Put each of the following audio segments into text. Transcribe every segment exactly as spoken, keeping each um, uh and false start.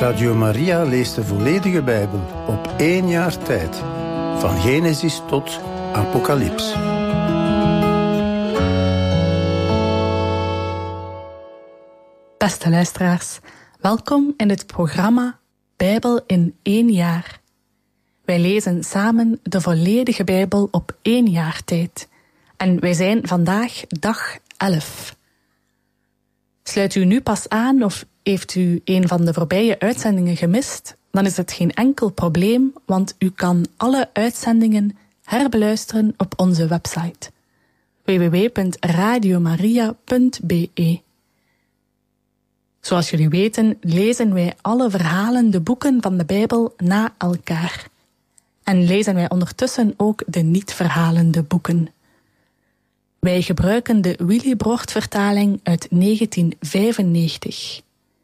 Radio Maria leest de volledige Bijbel op één jaar tijd. Van Genesis tot Apocalyps. Beste luisteraars, welkom in het programma Bijbel in één jaar. Wij lezen samen de volledige Bijbel op één jaar tijd. En wij zijn vandaag dag elf. Sluit u nu pas aan of heeft u een van de voorbije uitzendingen gemist? Dan is het geen enkel probleem, want u kan alle uitzendingen herbeluisteren op onze website w w w punt radiomaria punt b e. Zoals jullie weten lezen wij alle verhalende boeken van de Bijbel na elkaar. En lezen wij ondertussen ook de niet-verhalende boeken. Wij gebruiken de Willibrord-vertaling uit negentien vijfennegentig.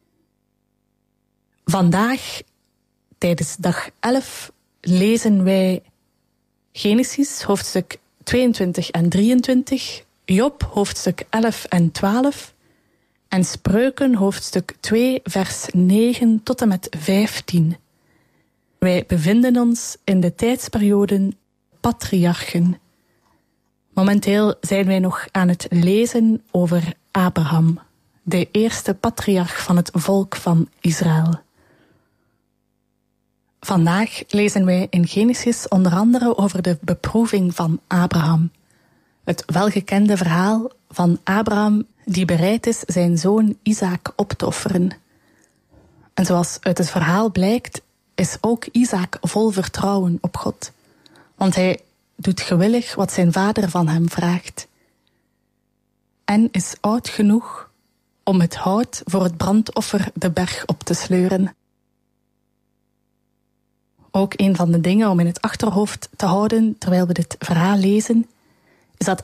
Vandaag, tijdens dag elf, lezen wij Genesis, hoofdstuk tweeëntwintig en drieëntwintig, Job, hoofdstuk elf en twaalf, en Spreuken, hoofdstuk twee, vers negen tot en met vijftien. Wij bevinden ons in de tijdsperiode patriarchen. Momenteel zijn wij nog aan het lezen over Abraham, de eerste patriarch van het volk van Israël. Vandaag lezen wij in Genesis onder andere over de beproeving van Abraham. Het welgekende verhaal van Abraham die bereid is zijn zoon Isaac op te offeren. En zoals uit het verhaal blijkt, is ook Isaac vol vertrouwen op God. Want hij doet gewillig wat zijn vader van hem vraagt. En is oud genoeg om het hout voor het brandoffer de berg op te sleuren. Ook een van de dingen om in het achterhoofd te houden terwijl we dit verhaal lezen,